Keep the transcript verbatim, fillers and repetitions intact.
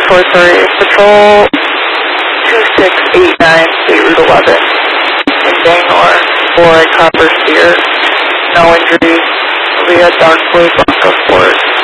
four three, Patrol two six eight nine, State Route eleven, in Bangor, for a Copper Steer. No injuries. We had Dark Blue Bronco Sport.